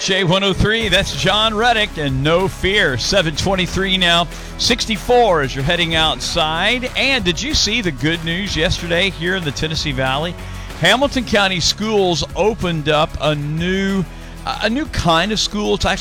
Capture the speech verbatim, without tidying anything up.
J one oh three, that's John Reddick and No Fear. seven twenty-three now, sixty-four as you're heading outside. And did you see the good news yesterday here in the Tennessee Valley? Hamilton County Schools opened up a new a new kind of school. It's actually